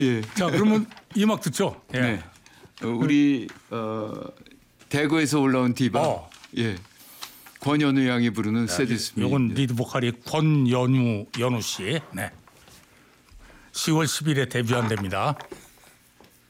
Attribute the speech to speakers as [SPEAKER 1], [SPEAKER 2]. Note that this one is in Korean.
[SPEAKER 1] 예.
[SPEAKER 2] 자, 그러면 이 음악 듣죠? 예.
[SPEAKER 1] 네. 우리 대구에서 올라온 디바. 예. 권연우 양이 부르는 새디스미.
[SPEAKER 2] 이건 리드 보컬이 권연우 씨. 네. 10월 10일에 데뷔한답니다.